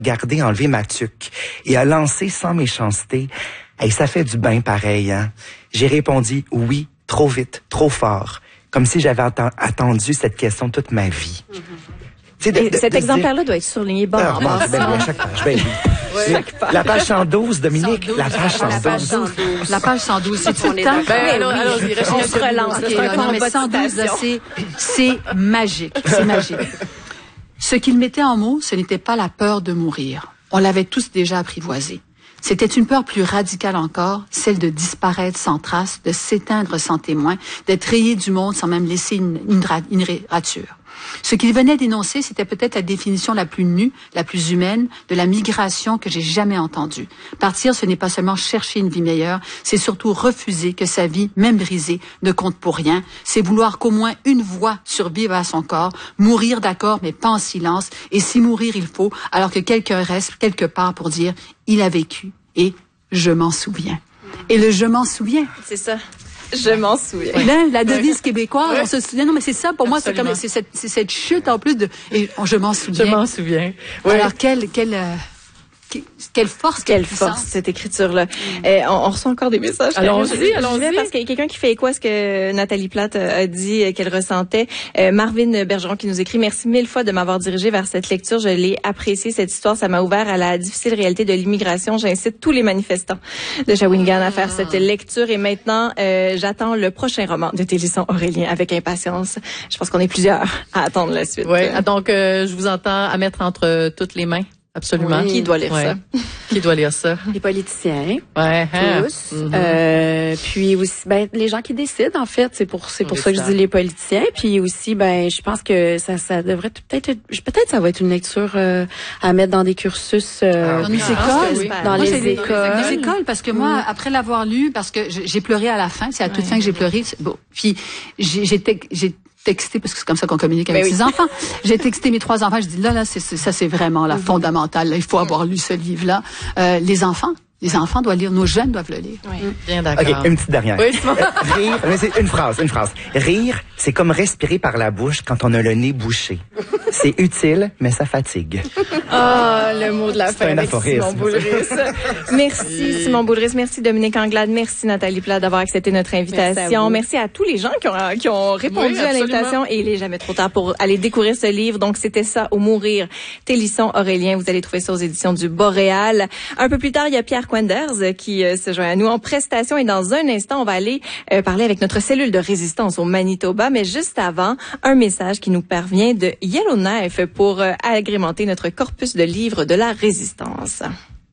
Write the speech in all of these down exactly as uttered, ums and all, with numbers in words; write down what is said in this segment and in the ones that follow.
regardé enlever ma tuque et a lancé sans méchanceté « Hey, ça fait du bien pareil, hein? » J'ai répondu « Oui, trop vite, trop fort. » Comme si j'avais atten- attendu cette question toute ma vie. Mm-hmm. De, de, cet de exemplaire-là dire... doit être surligné bas en bas. Ben oui, à chaque page. Ben oui. Ouais. La page cent douze, Dominique. cent douze, la page cent douze. La page cent douze, c'est tout le temps. Ben, alors, alors, on se relance. Okay, non, mais cent douze, là, c'est, c'est magique. C'est magique. Ce qu'il mettait en mots, ce n'était pas la peur de mourir. On l'avait tous déjà apprivoisé. C'était une peur plus radicale encore, celle de disparaître sans trace, de s'éteindre sans témoin, d'être rayé du monde sans même laisser une, une, une rature. Ce qu'il venait d'énoncer, c'était peut-être la définition la plus nue, la plus humaine de la migration que j'ai jamais entendue. Partir, ce n'est pas seulement chercher une vie meilleure, c'est surtout refuser que sa vie, même brisée, ne compte pour rien. C'est vouloir qu'au moins une voix survive à son corps, mourir d'accord, mais pas en silence. Et si mourir il faut, alors que quelqu'un reste quelque part pour dire « il a vécu et je m'en souviens ». Et le « je m'en souviens ». C'est ça. Je m'en souviens. Là, la devise québécoise, ouais. On se souvient. Non, mais c'est ça, pour Absolument. Moi, c'est comme, c'est cette, c'est cette chute en plus de, et oh, je m'en souviens. Je m'en souviens. Ouais. Alors, quelle, quelle, euh, quelle force, quelle, quelle force, cette écriture-là. Mm. Euh, on, on reçoit encore des messages. Allons-y, allons-y. Parce qu'il y a quelqu'un qui fait écho à ce que Nathalie Plate a dit qu'elle ressentait. Euh, Marvin Bergeron qui nous écrit « Merci mille fois de m'avoir dirigé vers cette lecture. Je l'ai appréciée, cette histoire. Ça m'a ouvert à la difficile réalité de l'immigration. J'incite tous les manifestants de Shawinigan à faire cette lecture. Et maintenant, euh, j'attends le prochain roman de Télisson Aurélien avec impatience. Je pense qu'on est plusieurs à attendre la suite. Oui, donc euh, je vous entends à mettre entre toutes les mains. Absolument. Oui. Qui doit lire ouais. ça? Qui doit lire ça? Les politiciens. Ouais. Tous. Mm-hmm. Euh, puis aussi, ben, les gens qui décident, en fait. C'est pour, c'est pour ça que je dis les politiciens. Puis aussi, ben, je pense que ça, ça devrait peut-être, peut-être ça va être une lecture, euh, à mettre dans des cursus, euh, dans les écoles. Oui. Dans moi, les les écoles. Dans les écoles, parce que moi, mm. après l'avoir lu, parce que j'ai pleuré à la fin, c'est à toute ouais. fin que j'ai pleuré. Bon. Puis, j'ai, j'étais, j'ai, texté, parce que c'est comme ça qu'on communique avec ses oui. enfants. J'ai texté mes trois enfants, je dis là, là, c'est, ça c'est vraiment la fondamentale. Là, il faut avoir lu ce livre-là. Euh, les enfants, les enfants doivent lire, nos jeunes doivent le lire. Oui. Bien d'accord. OK, une petite dernière. Oui. euh, rire, mais c'est une phrase, une phrase. Rire, c'est comme respirer par la bouche quand on a le nez bouché. C'est utile, mais ça fatigue. Ah, oh, le mot de la c'est fin avec Simon Boulris. Merci Simon Boulris, merci Dominique Anglade, merci Nathalie Plate d'avoir accepté notre invitation. Merci à, merci à tous les gens qui ont, qui ont répondu oui, à l'invitation et il est jamais trop tard pour aller découvrir ce livre. Donc c'était ça, Au mourir, Télisson Aurélien. Vous allez trouver ça aux éditions du Boréal. Un peu plus tard, il y a Pierre Quenders qui euh, se joint à nous en prestation et dans un instant, on va aller euh, parler avec notre cellule de résistance au Manitoba. Mais juste avant, un message qui nous parvient de Yellowknife pour euh, agrémenter notre corpus de livres de la résistance.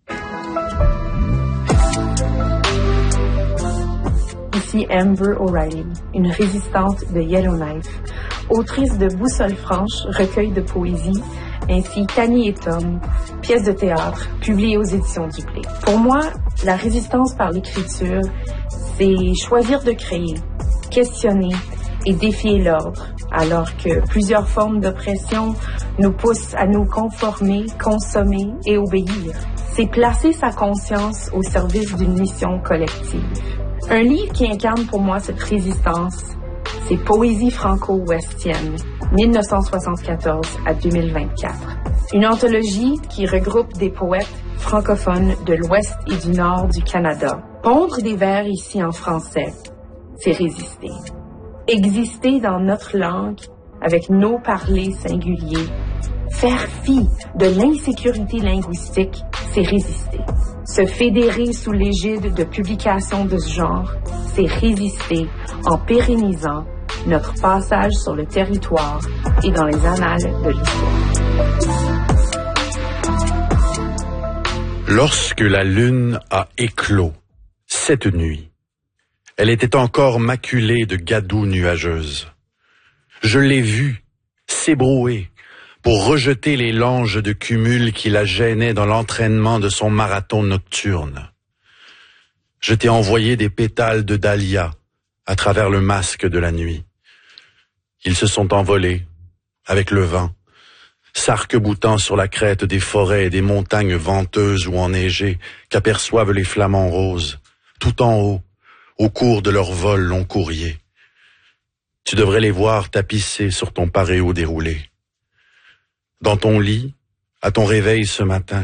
Ici Amber O'Reilly, une résistante de Yellowknife, autrice de Boussole franche, recueil de poésie, ainsi qu'Annie et Tom, pièce de théâtre, publiée aux éditions Duplé. Pour moi, la résistance par l'écriture, c'est choisir de créer, questionner et défier l'ordre, alors que plusieurs formes d'oppression nous poussent à nous conformer, consommer et obéir. C'est placer sa conscience au service d'une mission collective. Un livre qui incarne pour moi cette résistance, c'est Poésie franco-ouestienne, dix-neuf cent soixante-quatorze à deux mille vingt-quatre. Une anthologie qui regroupe des poètes francophones de l'Ouest et du Nord du Canada. Pondre des vers ici en français, c'est résister. Exister dans notre langue, avec nos parlers singuliers, faire fi de l'insécurité linguistique, c'est résister. Se fédérer sous l'égide de publications de ce genre, c'est résister en pérennisant notre passage sur le territoire et dans les annales de l'histoire. Lorsque la lune a éclos, cette nuit, elle était encore maculée de gadous nuageuses. Je l'ai vue s'ébrouer pour rejeter les langes de cumul qui la gênaient dans l'entraînement de son marathon nocturne. Je t'ai envoyé des pétales de dahlia à travers le masque de la nuit. Ils se sont envolés avec le vent, s'arc-boutant sur la crête des forêts et des montagnes venteuses ou enneigées qu'aperçoivent les flamants roses, tout en haut, au cours de leur vol long courrier. Tu devrais les voir tapisser sur ton paréo déroulé. Dans ton lit, à ton réveil ce matin,